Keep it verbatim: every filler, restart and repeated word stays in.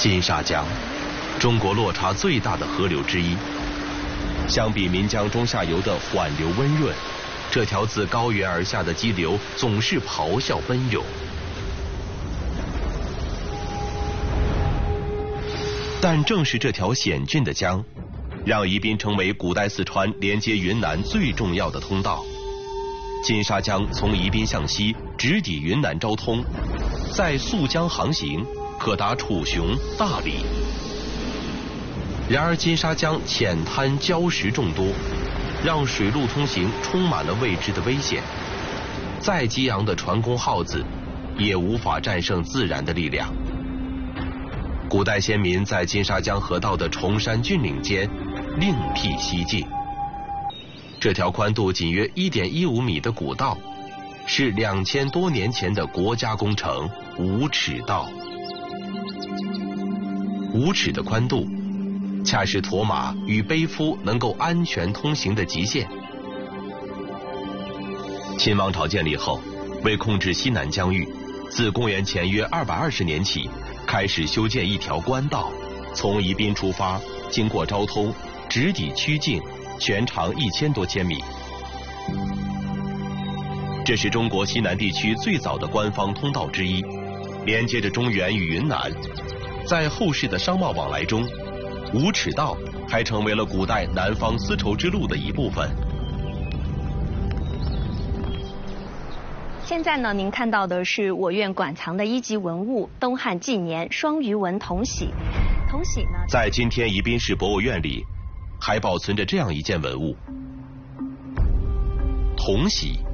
金沙江，中国落差最大的河流之一。相比岷江中下游的缓流温润，这条自高原而下的激流总是咆哮奔涌。但正是这条险峻的江，让宜宾成为古代四川连接云南最重要的通道。金沙江从宜宾向西直抵云南昭通，在溯江航行可达楚雄、大理。然而金沙江浅滩礁石众多，让水陆通行充满了未知的危险。再激昂的船工号子，也无法战胜自然的力量。古代先民在金沙江河道的崇山峻岭间另辟蹊径。这条宽度仅约 一点一五米的古道，是两千多年前的国家工程五尺道。五尺的宽度，恰是驮马与背夫能够安全通行的极限。秦王朝建立后，为控制西南疆域，自公元前约二百二十年起，开始修建一条官道，从宜宾出发，经过昭通，直抵曲靖，全长一千多千米。这是中国西南地区最早的官方通道之一，连接着中原与云南。在后世的商贸往来中，五尺道还成为了古代南方丝绸之路的一部分。 现在呢，您看到的是我院馆藏的一级文物——东汉纪年双鱼纹铜玺。铜玺呢， 在今天宜宾市博物院里，还保存着这样一件文物——铜玺。